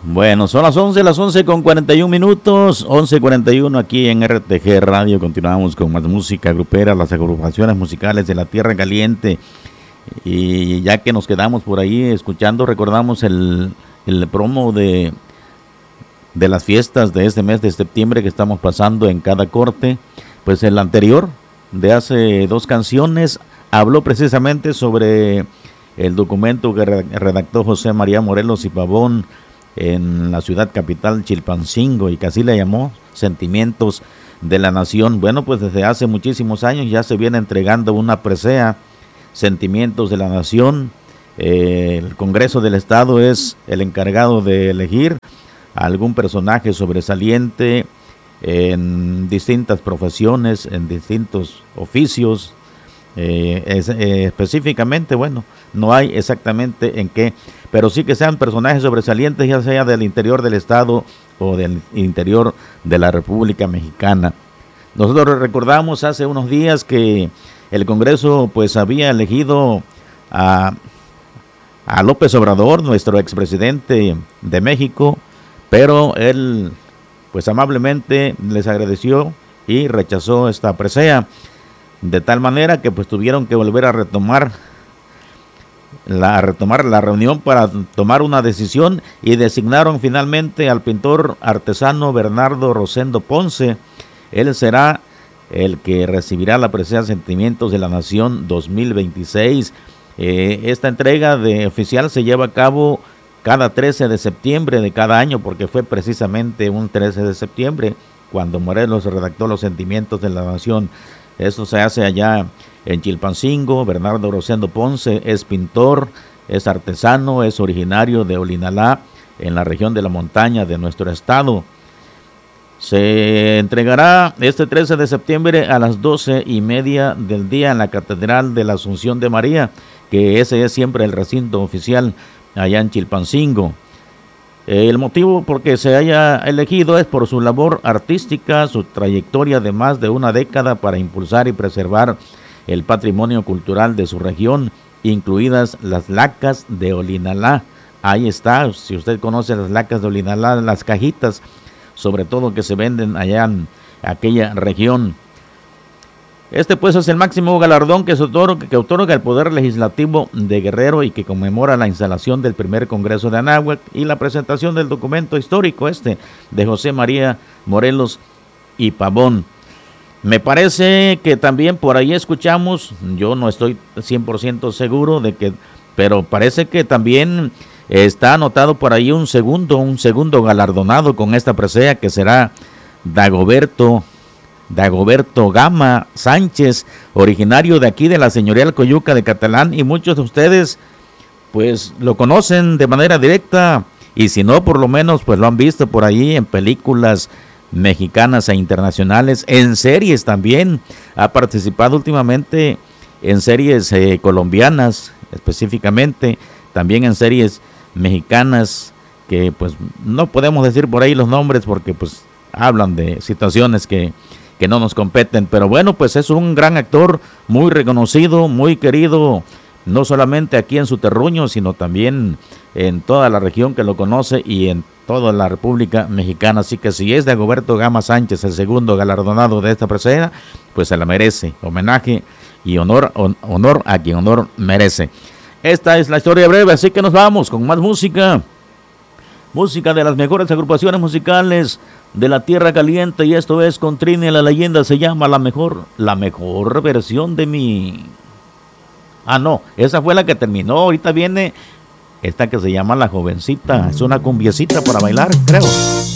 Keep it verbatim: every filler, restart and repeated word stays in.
Bueno, son las once, las once con cuarenta y un minutos, once cuarenta y uno aquí en R T G Radio. Continuamos con más música grupera, las agrupaciones musicales de la Tierra Caliente. Y ya que nos quedamos por ahí escuchando, recordamos el, el promo de, de las fiestas de este mes de septiembre que estamos pasando en cada corte. Pues el anterior, de hace dos canciones, habló precisamente sobre el documento que redactó José María Morelos y Pavón en la ciudad capital Chilpancingo, y que así le llamó Sentimientos de la Nación. Bueno, pues desde hace muchísimos años ya se viene entregando una presea, Sentimientos de la Nación. Eh, el Congreso del Estado es el encargado de elegir a algún personaje sobresaliente en distintas profesiones, en distintos oficios. Eh, es, eh, específicamente, bueno, no hay exactamente en qué, pero sí que sean personajes sobresalientes, ya sea del interior del estado o del interior de la República Mexicana. Nosotros recordamos hace unos días que el Congreso pues había elegido a, a López Obrador, nuestro expresidente de México, pero él pues amablemente les agradeció y rechazó esta presea. De tal manera que pues tuvieron que volver a retomar la, a retomar la reunión para tomar una decisión, y designaron finalmente al pintor artesano Bernardo Rosendo Ponce. Él será el que recibirá la presea Sentimientos de la Nación dos mil veintiséis. Eh, esta entrega de oficial se lleva a cabo cada trece de septiembre de cada año, porque fue precisamente un trece de septiembre cuando Morelos redactó los Sentimientos de la Nación. Esto se hace allá en Chilpancingo. Bernardo Rosendo Ponce es pintor, es artesano, es originario de Olinalá, en la región de la montaña de nuestro estado. Se entregará este trece de septiembre a las doce y media del día en la Catedral de la Asunción de María, que ese es siempre el recinto oficial allá en Chilpancingo. El motivo por que se haya elegido es por su labor artística, su trayectoria de más de una década para impulsar y preservar el patrimonio cultural de su región, incluidas las lacas de Olinalá. Ahí está, si usted conoce las lacas de Olinalá, las cajitas, sobre todo que se venden allá en aquella región. Este pues es el máximo galardón que, se otorga, que otorga el Poder Legislativo de Guerrero, y que conmemora la instalación del primer Congreso de Anáhuac y la presentación del documento histórico este de José María Morelos y Pavón. Me parece que también por ahí escuchamos, yo no estoy cien por ciento seguro de que, pero parece que también está anotado por ahí un segundo, un segundo galardonado con esta presea, que será Dagoberto Dagoberto Gama Sánchez, originario de aquí de la señorial Coyuca de Catalán, y muchos de ustedes pues lo conocen de manera directa, y si no, por lo menos pues lo han visto por ahí en películas mexicanas e internacionales, en series también. Ha participado últimamente en series eh, colombianas específicamente, también en series mexicanas que pues no podemos decir por ahí los nombres porque pues hablan de situaciones que que no nos competen, pero bueno, pues es un gran actor, muy reconocido, muy querido, no solamente aquí en su terruño, sino también en toda la región que lo conoce y en toda la República Mexicana. Así que si es Dagoberto Gama Sánchez el segundo galardonado de esta presea, pues se la merece. Homenaje y honor, on, honor a quien honor merece. Esta es la historia breve, así que nos vamos con más música. Música de las mejores agrupaciones musicales de la Tierra Caliente, y esto es con Trini la Leyenda. Se llama la mejor, la mejor versión de mí. Ah, no, esa fue la que terminó. Ahorita viene esta que se llama La Jovencita. Es una cumbiecita para bailar, creo.